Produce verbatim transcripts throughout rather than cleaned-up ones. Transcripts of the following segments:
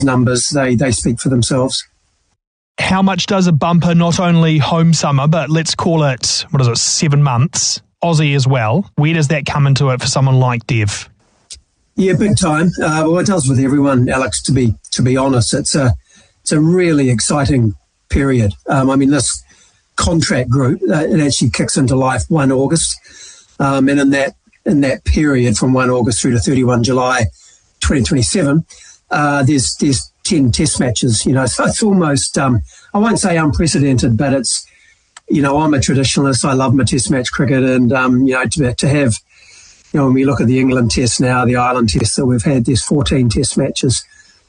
numbers, they, they speak for themselves. How much does a bumper, not only home summer, but let's call it, what is it, seven months, Aussie as well, where does that come into it for someone like Dev? Yeah, big time. Uh, well, it does with everyone, Alex, to be to be honest. It's a, it's a really exciting period. Um, I mean, this contract group, uh, it actually kicks into life first of August. Um, and in that in that period from first of August through to thirty-first of July twenty twenty-seven, uh, there's there's ten test matches, you know, so it's almost, um, I won't say unprecedented, but it's, you know, I'm a traditionalist. I love my test match cricket, and, um, you know, to, to have, you know, when we look at the England test now, the Ireland test that we've had, there's fourteen test matches.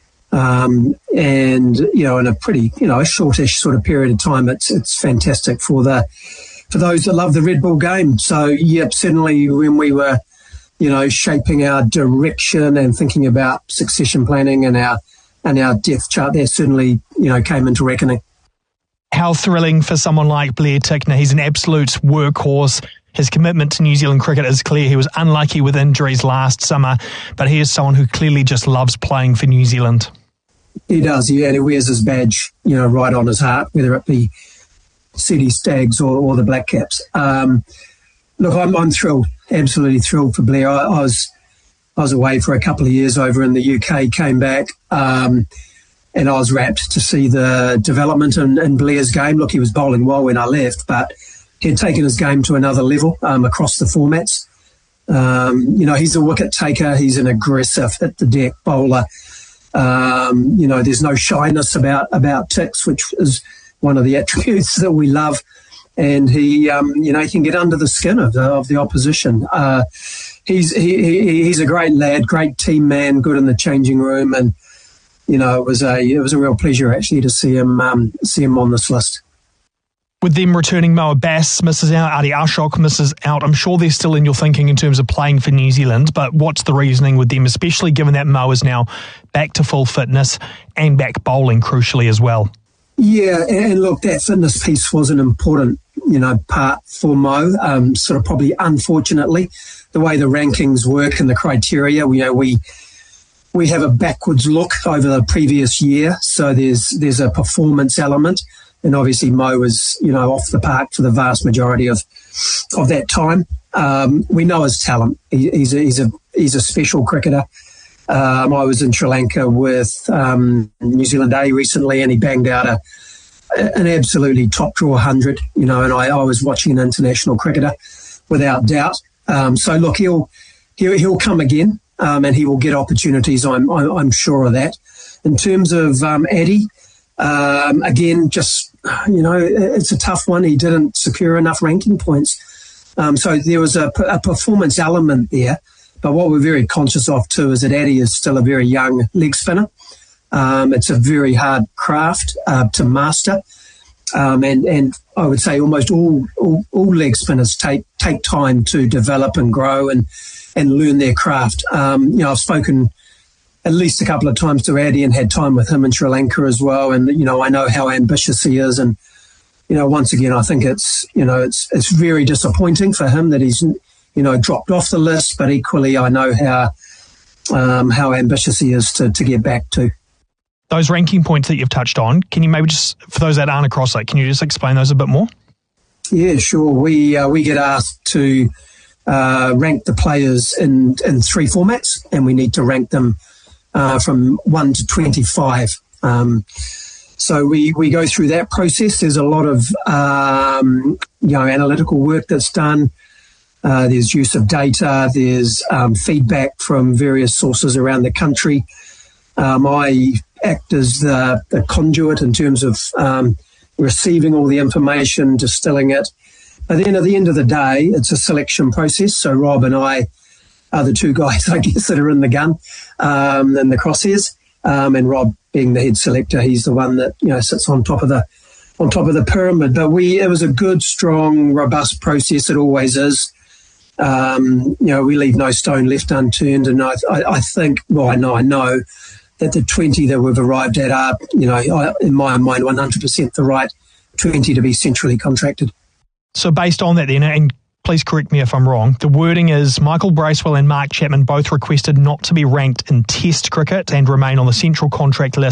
Um, and, you know, in a pretty, you know, a shortish sort of period of time, it's, it's fantastic for the, for those that love the Red Bull game. So, yep, certainly when we were, you know, shaping our direction and thinking about succession planning and our, and our depth chart, that certainly, you know, came into reckoning. How thrilling for someone like Blair Tickner. He's an absolute workhorse. His commitment to New Zealand cricket is clear. He was unlucky with injuries last summer, but he is someone who clearly just loves playing for New Zealand. He does, yeah, and he wears his badge, you know, right on his heart, whether it be City Stags or, or the Black Caps. Um, look, I'm, I'm thrilled, absolutely thrilled for Blair. I, I was I was away for a couple of years over in the U K, came back, um, and I was rapt to see the development in, in Blair's game. Look, he was bowling well when I left, but he had taken his game to another level um, across the formats. Um, you know, he's a wicket taker. He's an aggressive, hit-the-deck bowler. Um, you know, there's no shyness about, about Tix, which is one of the attributes that we love. And he, um, you know, he can get under the skin of the, of the opposition. Uh, he's he, he, he's a great lad, great team man, good in the changing room, and you know, it was a it was a real pleasure actually to see him um, see him on this list. With them returning, Mo Abbas misses out, Adi Ashok misses out. I'm sure they're still in your thinking in terms of playing for New Zealand, but what's the reasoning with them, especially given that Mo is now back to full fitness and back bowling crucially as well? Yeah, and look, that fitness piece was an important, you know, part for Mo. Um, sort of probably, unfortunately, the way the rankings work and the criteria, you know, we we have a backwards look over the previous year. So there's there's a performance element, and obviously Mo was, you know, off the park for the vast majority of of that time. Um, we know his talent. He, he's a, he's a he's a special cricketer. Um, I was in Sri Lanka with um, New Zealand A recently, and he banged out a, an absolutely top draw one hundred, you know, and I, I was watching an international cricketer without doubt. Um, so, look, he'll, he'll, he'll come again, um, and he will get opportunities, I'm, I'm, I'm sure of that. In terms of um, Addy, um, again, just, you know, it's a tough one. He didn't secure enough ranking points. Um, so there was a, a performance element there. But what we're very conscious of too is that Addy is still a very young leg spinner. Um, it's a very hard craft uh, to master, um, and and I would say almost all, all all leg spinners take take time to develop and grow and and learn their craft. Um, you know, I've spoken at least a couple of times to Addy and had time with him in Sri Lanka as well, and you know I know how ambitious he is, and you know once again I think it's you know it's it's very disappointing for him that he's, you know, dropped off the list, but equally I know how um, how ambitious he is to, to get back to. Those ranking points that you've touched on, can you maybe just, for those that aren't across it, can you just explain those a bit more? Yeah, sure. We uh, we get asked to uh, rank the players in, in three formats, and we need to rank them uh, from one to twenty-five. Um, so we, we go through that process. There's a lot of um, you know analytical work that's done. Uh, there's use of data. There's um, feedback from various sources around the country. Um, I act as the, the conduit in terms of um, receiving all the information, distilling it. But then at the end of the day, it's a selection process. So Rob and I are the two guys, I guess, that are in the gun um, in the crosshairs. Um, and Rob, being the head selector, he's the one that you know sits on top of the on top of the pyramid. But we it was a good, strong, robust process. It always is. Um, you know, we leave no stone left unturned, and I, I, I think, well, I know, I know that the twenty that we've arrived at are, you know, I, in my mind, one hundred percent the right twenty to be centrally contracted. So based on that then, and please correct me if I'm wrong, the wording is Michael Bracewell and Mark Chapman both requested not to be ranked in Test cricket and remain on the central contract list